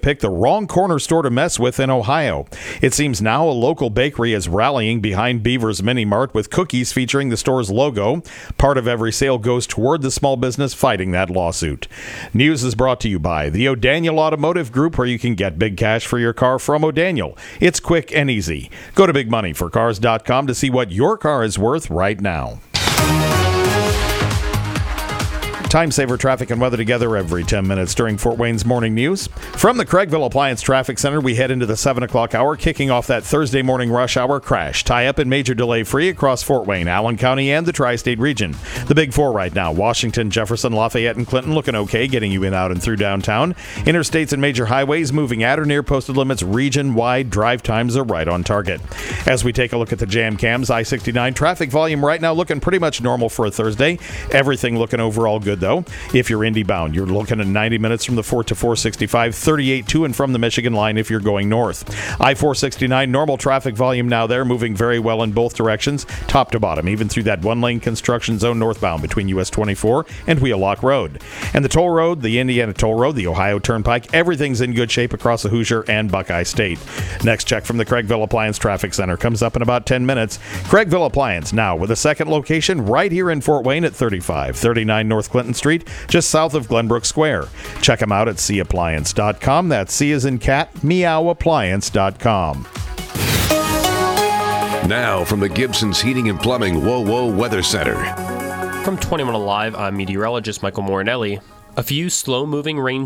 picked the wrong corner store to mess with in Ohio. It seems now a local bakery is rallying behind Beaver's Mini Mart with cookies featuring the store's logo. Part of every sale goes toward the small business fighting that lawsuit. News is brought to you by the O'Daniel Automotive Group, where you can get big cash for your car from O'Daniel. It's quick and easy. Go to bigmoneyforcars.com to see what your car is worth right now. Time saver traffic and weather together every 10 minutes during Fort Wayne's morning news. From the Craigville Appliance Traffic Center, we head into the 7 o'clock hour, kicking off that Thursday morning rush hour crash. Tie up and major delay free across Fort Wayne, Allen County, and the Tri-State region. The big four right now: Washington, Jefferson, Lafayette, and Clinton looking okay, getting you in, out, and through downtown. Interstates and major highways moving at or near posted limits. Region-wide drive times are right on target. As we take a look at the jam cams, I-69 traffic volume right now looking pretty much normal for a Thursday. Everything looking overall good, though. If you're Indy bound, you're looking at 90 minutes from the 4 to 465, 38 to and from the Michigan line if you're going north. I-469, normal traffic volume now there, moving very well in both directions, top to bottom, even through that one-lane construction zone northbound between US 24 and Wheelock Road. And the toll road, the Indiana Toll Road, the Ohio Turnpike, everything's in good shape across the Hoosier and Buckeye State. Next check from the Craigville Appliance Traffic Center comes up in about 10 minutes. Craigville Appliance now with a second location right here in Fort Wayne at 3539 North Clinton Street, just south of Glenbrook Square. Check them out at cappliance.com. That's C as in cat, meowappliance.com. Now from the Gibson's Heating and Plumbing WOWO Weather Center. From 21 Alive, I'm meteorologist Michael Morinelli. A few slow-moving rain